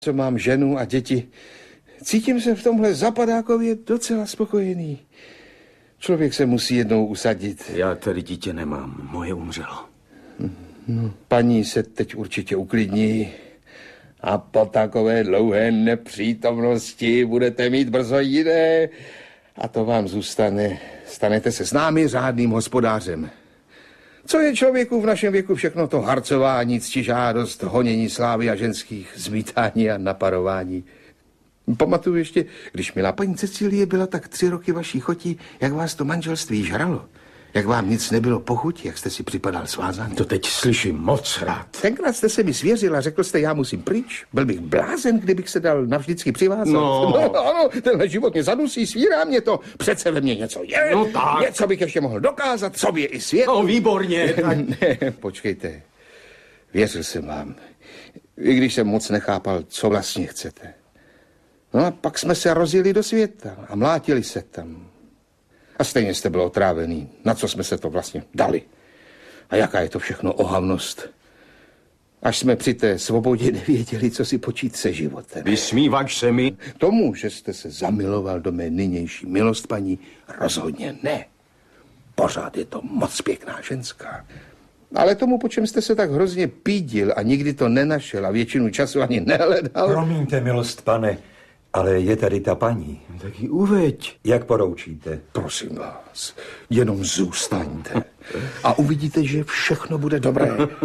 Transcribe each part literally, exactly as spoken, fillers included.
co mám ženu a děti. Cítím se v tomhle zapadákově docela spokojený. Člověk se musí jednou usadit. Já tady dítě nemám, moje umřelo. No, paní se teď určitě uklidní a po takové dlouhé nepřítomnosti budete mít brzo jiné a to vám zůstane. Stanete se s námi řádným hospodářem. Co je člověku v našem věku všechno to harcování, ctižádost, honění slávy a ženských zmítání a naparování. Pamatuju ještě, když milá paní Cecílie byla tak tři roky vaší chotí, jak vás to manželství žralo. Jak vám nic nebylo po chuti, jak jste si připadal svázaný. To teď slyším moc rád. Tenkrát jste se mi svěřil a řekl jste, já musím pryč. Byl bych blázen, kdybych se dal navždycky přivázat. No. no ano, tenhle život mě zadusí, svírá mě to. Přece ve mně něco je. No tak. Něco bych ještě mohl dokázat, sobě i svět. No výborně. Tak... ne, počkejte. Věřil jsem vám. I když jsem moc nechápal, co vlastně chcete. No a pak jsme se rozjeli do světa a mlátili se tam. A stejně jste byl otrávený. Na co jsme se to vlastně dali? A jaká je to všechno ohavnost? Až jsme při té svobodě nevěděli, co si počít se životem. Vysmíváš se mi? Tomu, že jste se zamiloval do mé nynější milost, paní, rozhodně ne. Pořád je to moc pěkná ženská. Ale tomu, po čem jste se tak hrozně pídil a nikdy to nenašel a většinu času ani nehledal... Promiňte, milost pane, ale je tady ta paní. Tak ji uveď. Jak poroučíte? Prosím vás, jenom zůstaňte a uvidíte, že všechno bude dobré.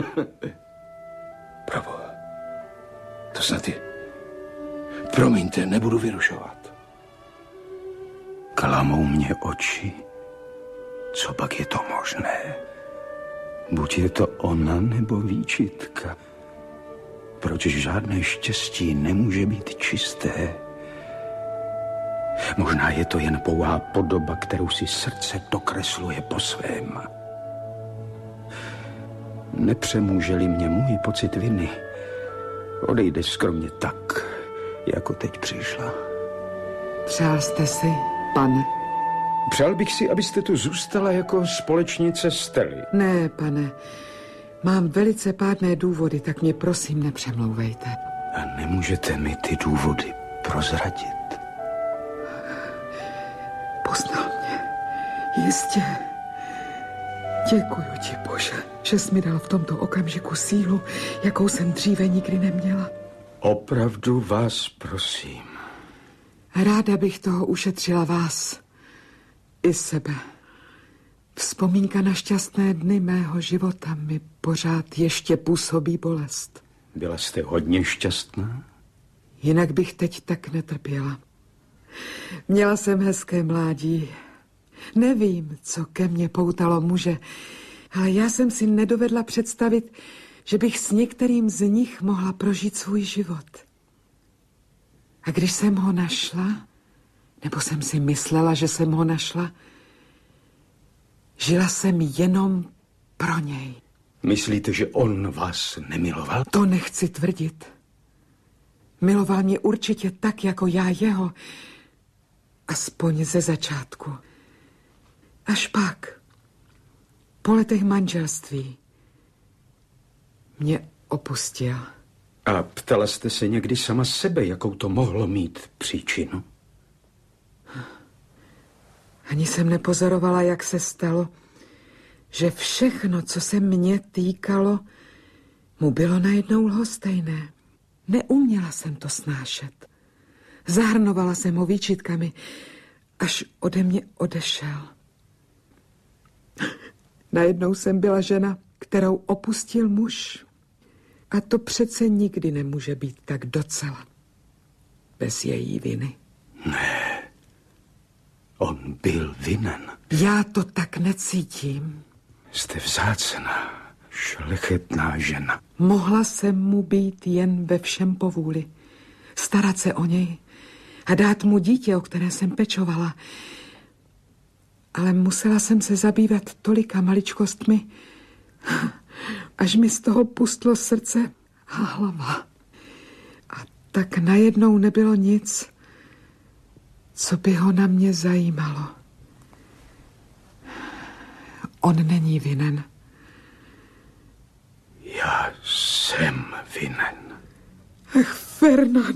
Pravo, to snad je... Promiňte, nebudu vyrušovat. Klamou mě oči. Co pak je to možné? Buď je to ona, nebo výčitka. Proč žádné štěstí nemůže být čisté? Možná je to jen pouhá podoba, kterou si srdce dokresluje po svém. Nepřemůže-li mě můj pocit viny, odejde skromně tak, jako teď přišla. Přál jste si, pane? Přál bych si, abyste tu zůstala jako společnice Stely. Ne, pane. Mám velice pádné důvody, tak mě prosím nepřemlouvejte. A nemůžete mi ty důvody prozradit? Poznal mě. Jistě. Děkuju ti, Bože, že jsi mi dal v tomto okamžiku sílu, jakou jsem dříve nikdy neměla. Opravdu vás prosím. Ráda bych toho ušetřila vás i sebe. Vzpomínka na šťastné dny mého života mi pořád ještě působí bolest. Byla jste hodně šťastná? Jinak bych teď tak netrpěla. Měla jsem hezké mládí. Nevím, co ke mně poutalo muže, ale já jsem si nedovedla představit, že bych s některým z nich mohla prožít svůj život. A když jsem ho našla, nebo jsem si myslela, že jsem ho našla, žila jsem jenom pro něj. Myslíte, že on vás nemiloval? To nechci tvrdit. Miloval mě určitě tak, jako já jeho, aspoň ze začátku. Až pak, po letech manželství, mě opustil. A ptala jste se někdy sama sebe, jakou to mohlo mít příčinu? Ani jsem nepozorovala, jak se stalo, že všechno, co se mě týkalo, mu bylo najednou lhostejné. Neuměla jsem to snášet. Zahrnovala jsem ho výčitkami, až ode mě odešel. Najednou jsem byla žena, kterou opustil muž. A to přece nikdy nemůže být tak docela. Bez její viny. Ne, on byl vinen. Já to tak necítím. Jste vzácná, šlechetná žena. Mohla jsem mu být jen ve všem povůli. Starat se o něj a dát mu dítě, o které jsem pečovala. Ale musela jsem se zabývat tolika maličkostmi, až mi z toho pustlo srdce a hlava. A tak najednou nebylo nic, co by ho na mě zajímalo. On není vinen. Já jsem vinen. Ach, Fernando.